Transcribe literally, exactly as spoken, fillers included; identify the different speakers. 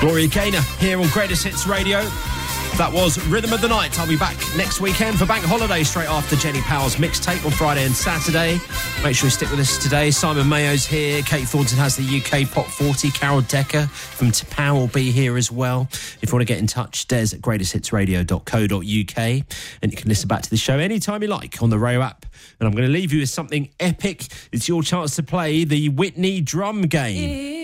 Speaker 1: Gloria Gaynor here on Greatest Hits Radio. That was Rhythm of the Night. I'll be back next weekend for Bank Holiday straight after Jenny Powell's mixtape on Friday and Saturday. Make sure you stick with us today. Simon Mayo's here. Kate Thornton has the U K Pop forty. Carol Decker from Tapau will be here as well. If you want to get in touch, des at greatest hits radio dot co dot uk. And you can listen back to the show anytime you like on the Rayo app. And I'm going to leave you with something epic. It's your chance to play the Whitney drum game.